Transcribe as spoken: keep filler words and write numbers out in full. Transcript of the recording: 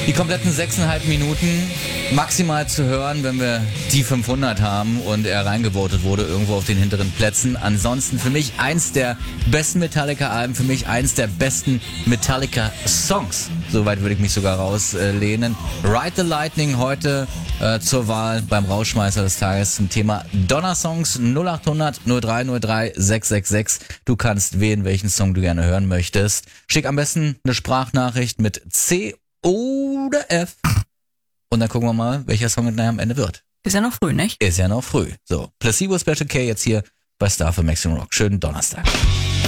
Die kompletten sechseinhalb Minuten maximal zu hören, wenn wir die fünfhundert haben und er reingevotet wurde, irgendwo auf den hinteren Plätzen. Ansonsten für mich eins der besten Metallica-Alben, für mich eins der besten Metallica-Songs. Soweit würde ich mich sogar rauslehnen. Ride the Lightning heute äh, zur Wahl beim Rausschmeißer des Tages zum Thema Donnersongs. null acht hundert null drei null drei sechs sechs sechs. Du kannst wählen, welchen Song du gerne hören möchtest. Schick am besten eine Sprachnachricht mit C oder F. Und dann gucken wir mal, welcher Song am Ende wird. Ist ja noch früh, nicht? Ist ja noch früh. So, Placebo Special K jetzt hier bei Star für Maximum Rock. Schönen Donnerstag.